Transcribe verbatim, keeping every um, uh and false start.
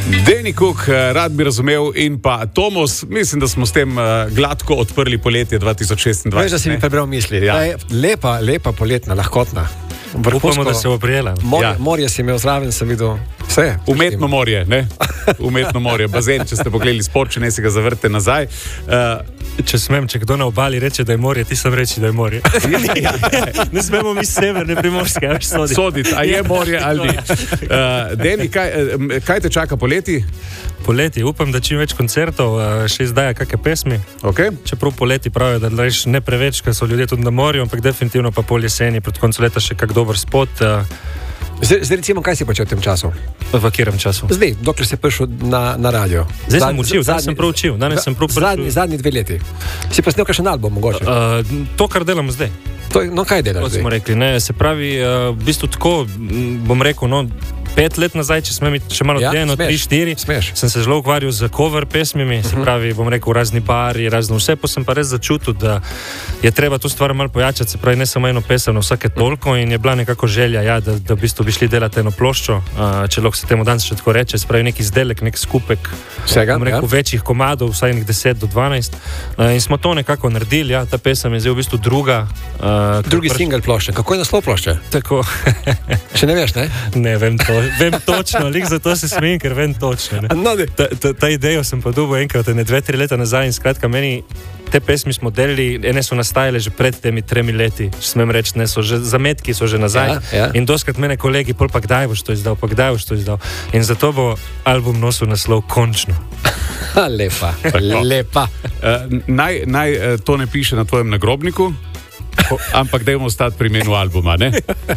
Deni Cook, rad bi razumel, in pa Tomos, mislim, da smo s tem gladko odprli poletje dva tisoč šestindvajset. Veš, da si mi prebral misli. Ja. Lepa, lepa poletna, lahkotna. Vrhunsko. Upamo, da se bo prijela. Morje, ja. morje si imel zraven, sem videl vse. Umetno morje, ne? Umetno morje, bazen, če ste pogledali sport, če ne si ga zavrte nazaj. Uh, če smem, če kdo na obali reče, da je morje, ti sem reči, da je morje. Ne smemo mi severne primorske, až soditi. Soditi, a je morje ali ni. Uh, Deni, kaj, kaj te čaka poleti? Poleti, upam, da čim več koncertov, še izdaja kakšne pesmi. Okay. Čeprav poleti pravijo, da reš ne preveč, ker so ljudje tudi na morju, ampak definitivno pa pol jeseni, pred koncu leta še kak dober spot. Zdaj, zdaj recimo, kaj si počel v tem času? V katerem času? Zdaj, dokler si prišel na, na radio. Zdaj Zad, sem učil, zdaj sem prav učil. Danes sem prav prišel. Zadnji, zadnji dve leti. Si pa snel kakšen album, mogoče? Uh, to, kar delam zdaj. To, no, kaj delaš zdaj? Smo rekli, ne, se pravi, uh, v bistvu tako, bom rekel, no, pet let nazaj, če smem še malo dlje, no, tri, štiri, sem se zelo ukvarjal z cover pesmimi, se pravi, bom rekel, razni bari, razno vse, pa sem pa res začutil, da je treba tu stvar malo pojačati, se pravi, ne samo eno pesem na vsake toliko, in je bila nekako želja, ja, da, da v bistvu bi šli delati eno ploščo, uh, če lahko se temu danes še tako reče, se pravi, nek izdelek, nek skupek, vsega, bom rekel, ja. večjih komadov, vsaj nek deset do dvanajst, uh, in smo to nekako naredili, ja, ta pesem je zdaj v bistvu druga. Uh, Drugi pr... single plošče, kako je naslov plošče? Tako. Še ne veš, ne? Ne, vem to, vem točno, lik zato se smejim, ker vem točno. No, ta, ta, ta idejo sem pa dobil enkrat, ne dve, tri leta nazaj in skratka meni te pesmi smo delili, ene so nastajale že pred temi tremi leti, smem reči, ne so že, zametki so že nazaj, ja, ja. In doskrat mene kolegi, pol pa kdaj boš to izdal, pa kdaj boš to izdal. In zato bo album nosil naslov Končno. Lepa, lepa. Uh, naj, naj uh, to ne piše na tvojem nagrobniku, ampak dajmo ostati pri imenu albuma, ne?